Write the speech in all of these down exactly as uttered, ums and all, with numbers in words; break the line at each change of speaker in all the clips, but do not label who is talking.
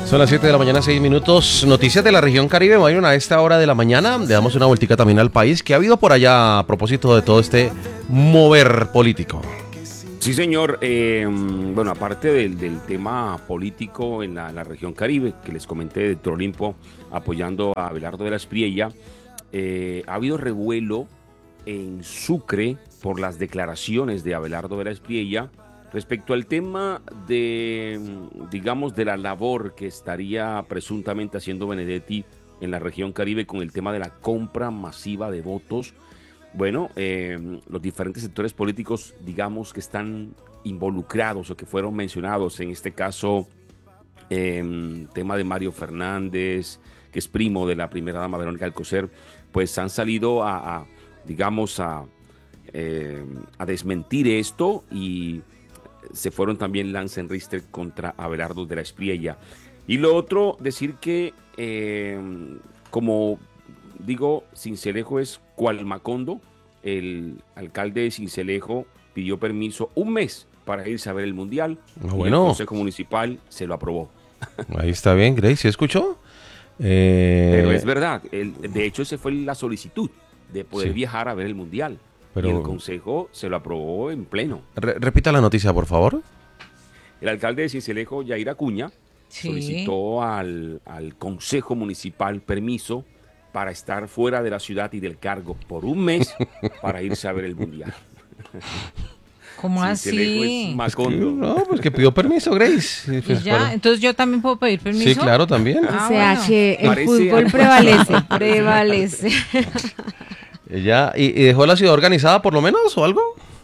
Son las siete de la mañana, seis minutos. Noticias de la región Caribe, Mayron, a esta hora de la mañana. Le damos una vueltica también al país. ¿Qué ha habido por allá a propósito de todo este mover político?
Sí, señor. Eh, bueno, aparte del, del tema político en la, la región Caribe, que les comenté de Trolimpo apoyando a Abelardo de la Espriella, eh, ha habido revuelo en Sucre por las declaraciones de Abelardo de la Espriella respecto al tema de, digamos, de la labor que estaría presuntamente haciendo Benedetti en la región Caribe con el tema de la compra masiva de votos. Bueno, eh, los diferentes sectores políticos, digamos, que están involucrados o que fueron mencionados, en este caso, eh, tema de Mario Fernández, que es primo de la primera dama Verónica Alcocer, pues han salido a, a digamos, a, eh, a desmentir esto, y se fueron también lance en Richter contra Abelardo de la Espriella. Y lo otro, decir que, eh, como digo, Sincelejo es cual Macondo. El alcalde de Sincelejo pidió permiso un mes para irse a ver el Mundial.
Bueno.
Y el Consejo Municipal se lo aprobó.
Ahí está bien, Grace, ¿sí escuchó? Eh...
Pero es verdad, el, de hecho esa fue la solicitud de poder sí. viajar a ver el Mundial. Pero... y el Consejo se lo aprobó en pleno.
Re- repita la noticia, por favor.
El alcalde de Sincelejo, Yair Acuña, sí. solicitó al, al Consejo Municipal permiso para estar fuera de la ciudad y del cargo por un mes para irse a ver el Mundial.
¿Cómo así?
Es Macondo.
Pues que, no, pues que pidió permiso, Grace. Pues
¿Y ya? Para... Entonces yo también puedo pedir permiso.
Sí, claro, también.
Ah,
o sea,
bueno.
que el
Parece
fútbol
algo...
prevalece, prevalece.
¿Ya? ¿Y, ¿Y dejó la ciudad organizada por lo menos o algo?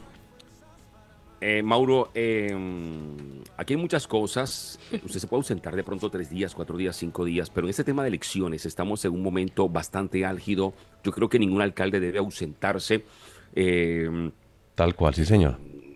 Eh, Mauro, eh, aquí hay muchas cosas. Usted se puede ausentar de pronto tres días, cuatro días, cinco días, pero en este tema de elecciones estamos en un momento bastante álgido. Yo creo que ningún alcalde debe ausentarse. Eh,
Tal cual, sí, señor.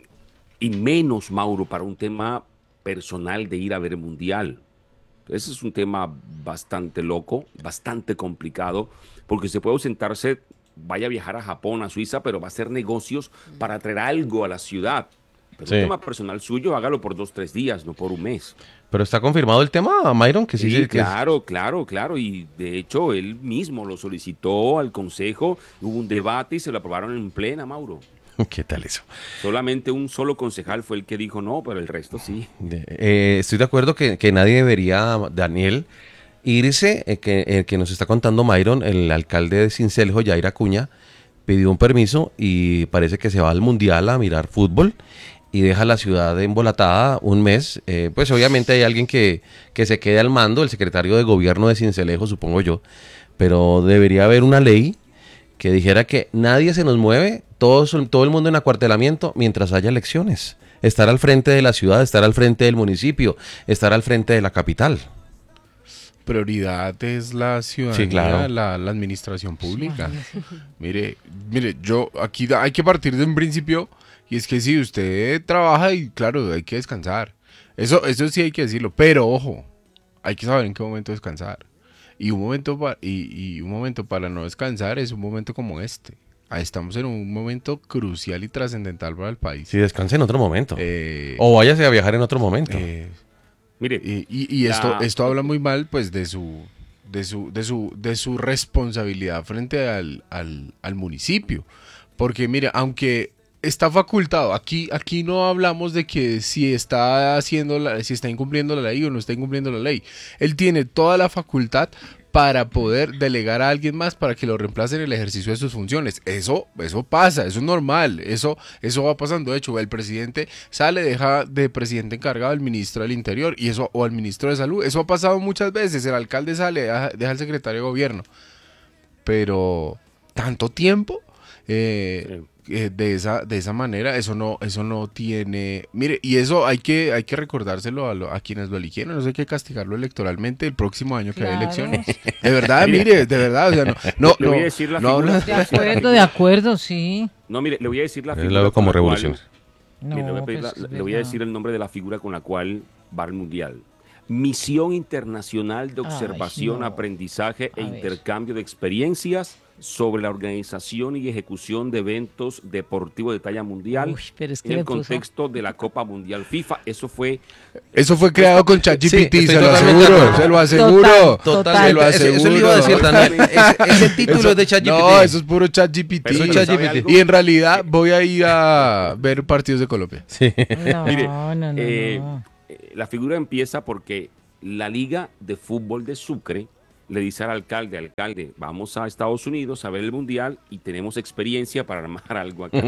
Y menos, Mauro, para un tema personal de ir a ver el Mundial. Ese es un tema bastante loco, bastante complicado, porque se puede ausentarse, vaya a viajar a Japón, a Suiza, pero va a hacer negocios para traer algo a la ciudad. Pero sí. Un tema personal suyo, hágalo por dos, tres días, no por un mes.
Pero está confirmado el tema, Mayron, que sí.
Sí,
sí que
claro,
es...
claro, claro. Y de hecho, él mismo lo solicitó al Consejo, hubo un debate y se lo aprobaron en plena, Mauro.
¿Qué tal eso?
Solamente un solo concejal fue el que dijo no, pero el resto sí.
Eh, estoy de acuerdo que, que nadie debería, Daniel, irse, eh, que, eh, que nos está contando Mayron, el alcalde de Sincelejo, Yair Acuña, pidió un permiso y parece que se va al Mundial a mirar fútbol y deja la ciudad embolatada un mes. Eh, pues obviamente hay alguien que, que se quede al mando, el secretario de gobierno de Sincelejo, supongo yo, pero debería haber una ley que dijera que nadie se nos mueve, todo, todo el mundo en acuartelamiento mientras haya elecciones. Estar al frente de la ciudad, estar al frente del municipio, estar al frente de la capital.
Prioridad es la ciudadanía,
sí, claro.
la, la administración pública. Mire, mire, yo aquí hay que partir de un principio, y es que si usted trabaja, y claro, hay que descansar. Eso, eso sí hay que decirlo, pero ojo, hay que saber en qué momento descansar. Y un momento para, y, y un momento para no descansar es un momento como este. Ahí estamos en un momento crucial y trascendental para el país.
Sí, descanse en otro momento.
Eh,
o váyase a viajar en otro momento.
Eh,
Mire,
y, y, y
la...
esto, esto habla muy mal, pues, de su, de su, de su, de su responsabilidad frente al, al, al municipio. Porque, mire, aunque está facultado, aquí, aquí no hablamos de que si está haciendo la, si está incumpliendo la ley o no está incumpliendo la ley. Él tiene toda la facultad para poder delegar a alguien más para que lo reemplace en el ejercicio de sus funciones. Eso, eso pasa, eso es normal, eso, eso va pasando. De hecho, el presidente sale, deja de presidente encargado al ministro del Interior y eso, o al ministro de Salud. Eso ha pasado muchas veces. El alcalde sale, deja, deja al secretario de gobierno. Pero, ¿tanto tiempo? Eh, sí. Eh, de esa de esa manera eso no eso no tiene, mire, y eso hay que hay que recordárselo a, lo, a quienes lo eligieron. Eso hay que castigarlo electoralmente el próximo año que claro. hay elecciones, de verdad. Mire, de verdad, o sea, no no
le
no,
voy a decir la
no
figura,
de acuerdo de acuerdo sí
no mire le voy a decir la
figura lo como revolución
cual, no, mire, le, voy a pedir, pues, la, le voy a decir el nombre de la figura con la cual va al Mundial. Misión Internacional de
Ay,
Observación,
no.
Aprendizaje e
A ver.
Intercambio de Experiencias sobre la organización y ejecución de eventos deportivos de talla mundial
Uy, pero es que
en el
le puso-
contexto de la Copa Mundial FIFA. Eso fue
Eso fue creado con ChatGPT,
Sí, estoy
se lo
totalmente
aseguro,
de
se lo
Total,
aseguro.
total.
Se lo
Eso, eso le iba a decir,
aseguro.
Daniel. Ese, ese título
Eso-
es de ChatGPT.
No, eso es puro ChatGPT.
Pero
eso es
¿sabe
ChatGPT.
algo?
Y en realidad voy a ir a ver partidos de Colombia.
Sí.
No,
Mire,
no, no,
eh,
no.
eh, la figura empieza porque la Liga de Fútbol de Sucre le dice al alcalde, alcalde, vamos a Estados Unidos a ver el Mundial y tenemos experiencia para armar algo acá.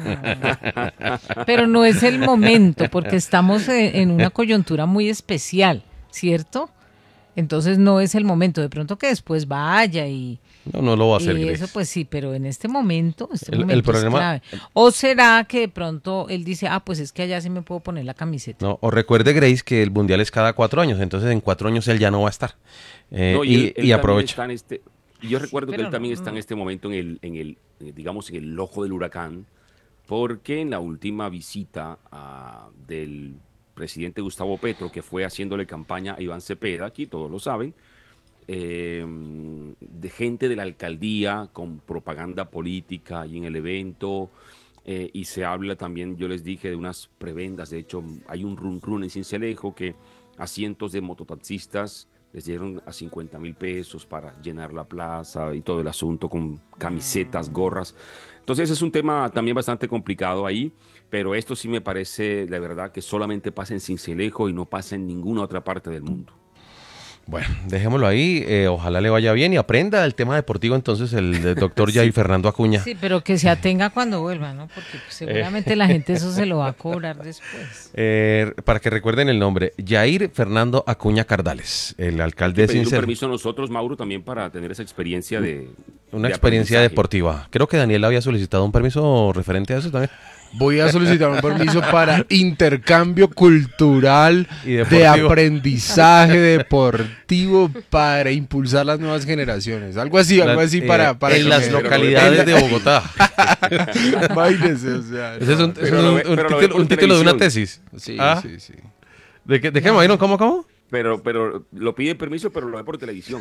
Pero no es el momento, porque estamos eh, en una coyuntura muy especial, ¿cierto? Entonces no es el momento. De pronto que después vaya y,
No, no lo va a hacer,
y
Grace.
eso, pues sí, pero en este momento, este
El- el
momento es
problema-
clave. O será que de pronto él dice, ah, pues es que allá sí me puedo poner la camiseta.
No, o recuerde, Grace, que el mundial es cada cuatro años, entonces en cuatro años él ya no va a estar. Eh,
No,
y,
él- él
y
también
aprovecha.
está en este, y yo recuerdo que
pero
él también
no,
está en
no.
este momento en el, en el, eh, digamos, en el ojo del huracán, porque en la última visita ah, del presidente Gustavo Petro, que fue haciéndole campaña a Iván Cepeda, aquí todos lo saben, eh, de gente de la alcaldía con propaganda política y en el evento, eh, y se habla también, yo les dije, de unas prebendas. De hecho, hay un run run en Cincelejo que a cientos de mototaxistas les dieron a cincuenta mil pesos para llenar la plaza y todo el asunto con camisetas, gorras. Entonces es un tema también bastante complicado ahí, pero esto sí me parece, la verdad, que solamente pasa en Cincelejo y no pasa en ninguna otra parte del mundo.
Bueno, dejémoslo ahí. eh, ojalá le vaya bien y aprenda el tema deportivo entonces el, del doctor Jair Fernando Acuña.
Sí, pero que se atenga cuando vuelva, ¿no? Porque pues, seguramente la gente eso se lo va a cobrar después.
Eh, para que recuerden el nombre, Jair Fernando Acuña Cardales, el alcalde de
Pedir un
Cincel.
permiso a nosotros, Mauro, también para tener esa experiencia de
Una
de
experiencia
aprendizaje.
deportiva. Creo que Daniel había solicitado un permiso referente a eso también.
Voy a solicitar un permiso para intercambio cultural,
Y
de
deportivo.
aprendizaje deportivo para impulsar las nuevas generaciones. Algo así, algo
La-
así
eh,
para, para
en
que
las
me-
localidades de Bogotá.
Imagínese, o sea,
Ese es un,
no,
ese es
Pero lo
un-
ve-
un
pero lo ve
título,
por
un título de una
televisión.
tesis.
Sí,
Ah,
sí, sí.
¿De qué, de qué Mayron? ¿Cómo, cómo?
Pero, pero lo pide permiso, pero lo ve por televisión.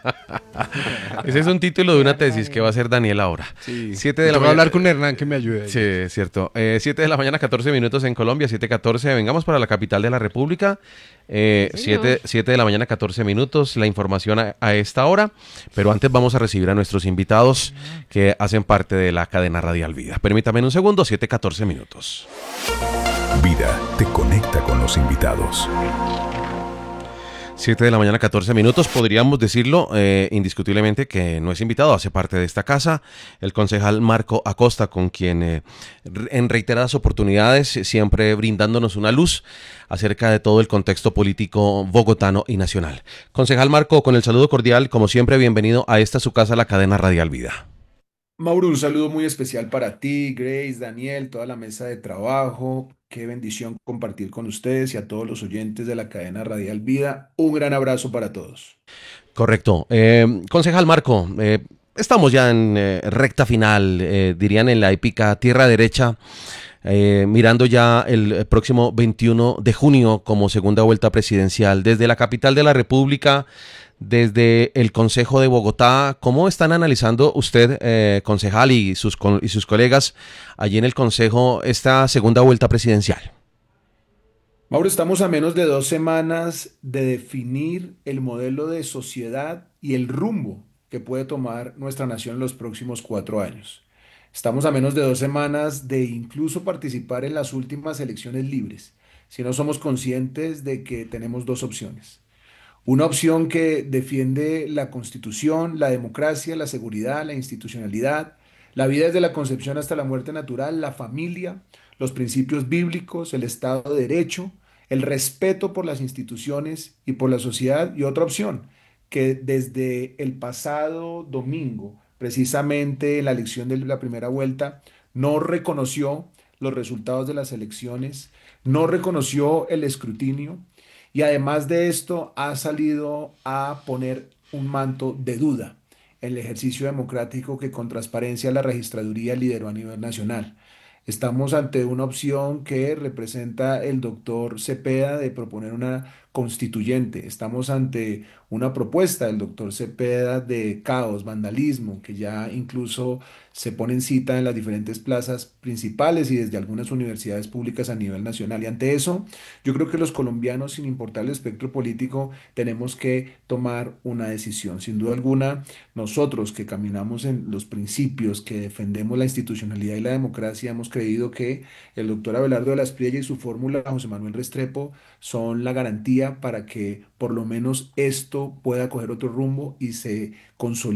Ese es un título de una tesis que va a hacer Daniel ahora.
Sí.
Siete de la
Tengo que
mañana.
hablar con Hernán que me ayude. ahí.
Sí, es cierto. Eh, siete de la mañana, catorce minutos en Colombia, siete catorce. Vengamos para la capital de la República. Eh, siete, siete de la mañana, catorce minutos. La información a, a esta hora. Pero antes vamos a recibir a nuestros invitados que hacen parte de la cadena Radial Vida. Permítame un segundo, siete catorce minutos.
Vida te conecta con los invitados.
siete de la mañana, catorce minutos. Podríamos decirlo eh, indiscutiblemente que no es invitado, hace parte de esta casa, el concejal Marco Acosta, con quien eh, en reiteradas oportunidades, siempre brindándonos una luz acerca de todo el contexto político bogotano y nacional. Concejal Marco, con el saludo cordial, como siempre, bienvenido a esta su casa, la cadena Radial Vida.
Mauro, un saludo muy especial para ti, Grace, Daniel, toda la mesa de trabajo. Qué bendición compartir con ustedes y a todos los oyentes de la cadena Radial Vida. Un gran abrazo para todos.
Correcto. Eh, concejal Marco, eh, estamos ya en eh, recta final, eh, dirían en la épica tierra derecha, eh, mirando ya el próximo veintiuno de junio como segunda vuelta presidencial. Desde la capital de la República, desde el Consejo de Bogotá, ¿cómo están analizando usted, eh, concejal, y sus, co- y sus colegas allí en el Consejo esta segunda vuelta presidencial?
Mauro, estamos a menos de dos semanas de definir el modelo de sociedad y el rumbo que puede tomar nuestra nación en los próximos cuatro años. Estamos a menos de dos semanas de incluso participar en las últimas elecciones libres, si no somos conscientes de que tenemos dos opciones. Una opción que defiende la Constitución, la democracia, la seguridad, la institucionalidad, la vida desde la concepción hasta la muerte natural, la familia, los principios bíblicos, el Estado de Derecho, el respeto por las instituciones y por la sociedad. Y otra opción, que desde el pasado domingo, precisamente en la elección de la primera vuelta, no reconoció los resultados de las elecciones, no reconoció el escrutinio. Y además de esto, ha salido a poner un manto de duda en el ejercicio democrático que con transparencia la registraduría lideró a nivel nacional. Estamos ante una opción que representa el doctor Cepeda de proponer una constituyente. Estamos ante una propuesta del doctor Cepeda de caos, vandalismo, que ya incluso se pone en cita en las diferentes plazas principales y desde algunas universidades públicas a nivel nacional. Y ante eso, yo creo que los colombianos, sin importar el espectro político, tenemos que tomar una decisión. Sin duda alguna, nosotros que caminamos en los principios, que defendemos la institucionalidad y la democracia, hemos creído que el doctor Abelardo de la Espriella y su fórmula José Manuel Restrepo son la garantía para que por lo menos esto pueda coger otro rumbo y se consolide